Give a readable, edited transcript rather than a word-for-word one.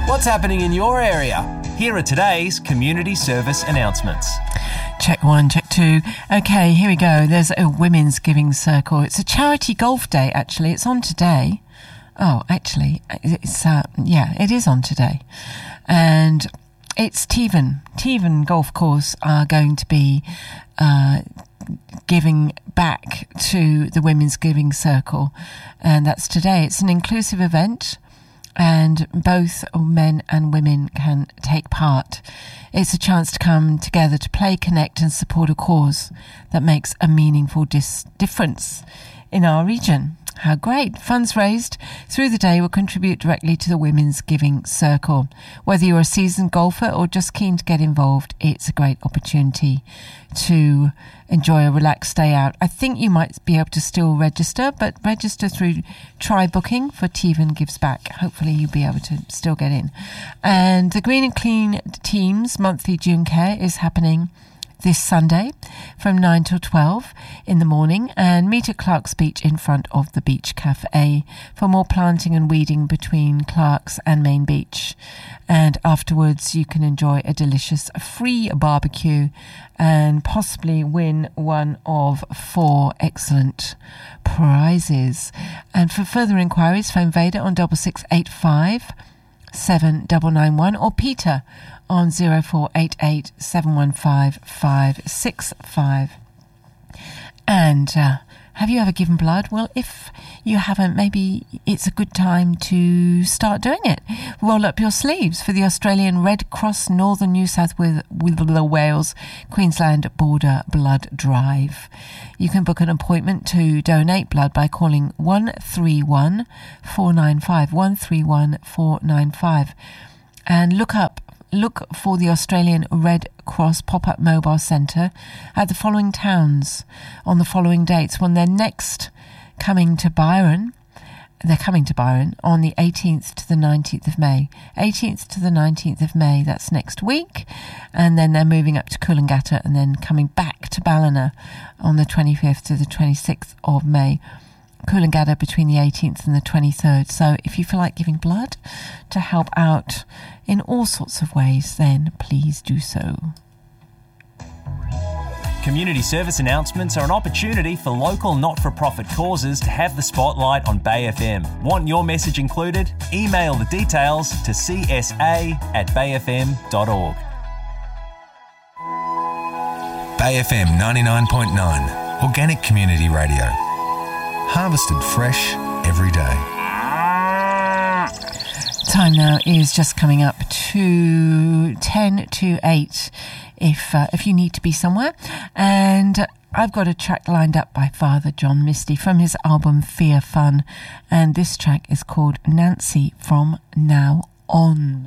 What's happening in your area? Here are today's community service announcements. Check 1, check 2. Okay, here we go. There's a Women's Giving Circle. It's a charity golf day, actually. It's on today. Oh, actually, it's it is on today. And it's Tevan Golf Course are going to be giving back to the Women's Giving Circle. And that's today. It's an inclusive event, and both men and women can take part. It's a chance to come together to play, connect and support a cause that makes a meaningful difference in our region. How great. Funds raised through the day will contribute directly to the Women's Giving Circle. Whether you're a seasoned golfer or just keen to get involved, it's a great opportunity to enjoy a relaxed day out. I think you might be able to still register, but register through Try Booking for Tevan Gives Back. Hopefully you'll be able to still get in. And the Green and Clean Team's monthly June Care is happening this Sunday from 9 till 12 in the morning, and meet at Clark's Beach in front of the Beach Cafe for more planting and weeding between Clark's and Main Beach. And afterwards you can enjoy a delicious free barbecue and possibly win one of 4 excellent prizes. And for further inquiries, phone Vader on 6685 7991 or Peter on 0488 715 565. And have you ever given blood? Well, if you haven't, maybe it's a good time to start doing it. Roll up your sleeves for the Australian Red Cross Northern New South Wales Queensland Border Blood Drive. You can book an appointment to donate blood by calling 131 495 131 495 and look for the Australian Red Cross Pop-Up Mobile Centre at the following towns on the following dates when they're next coming to Byron. They're coming to Byron on the 18th to the 19th of May. 18th to the 19th of May, that's next week. And then they're moving up to Coolangatta and then coming back to Ballina on the 25th to the 26th of May. Coolangatta between the 18th and the 23rd. So if you feel like giving blood to help out in all sorts of ways, then please do so. Community service announcements are an opportunity for local not-for-profit causes to have the spotlight on Bay FM. Want your message included? Email the details to csa@bayfm.org. Bay FM 99.9, organic community radio. Harvested fresh every day. Time now is just coming up to 10 to 8 if you need to be somewhere. And I've got a track lined up by Father John Misty from his album Fear Fun. And this track is called Nancy From Now On.